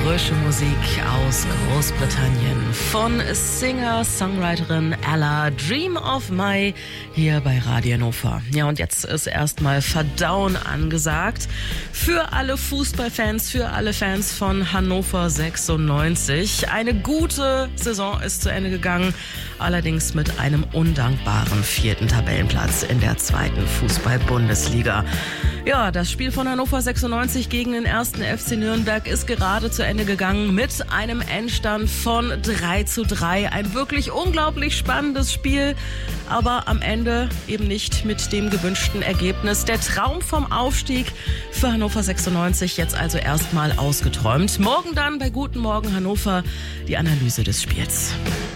frische Musik aus Großbritannien von Singer-Songwriterin Ella, Dream of My, hier bei Radio Hannover. Ja, und jetzt ist erstmal Verdauen angesagt für alle Fußballfans, für alle Fans von Hannover 96. Eine gute Saison ist zu Ende gegangen, allerdings mit einem undankbaren 4. Tabellenplatz in der 2. Fußball-Bundesliga. Ja, das Spiel von Hannover 96 gegen den 1. FC Nürnberg ist gerade zu Ende gegangen mit einem Endstand von 3:3. Ein wirklich unglaublich spannendes Spiel, aber am Ende eben nicht mit dem gewünschten Ergebnis. Der Traum vom Aufstieg für Hannover 96 jetzt also erstmal ausgeträumt. Morgen dann bei Guten Morgen Hannover die Analyse des Spiels.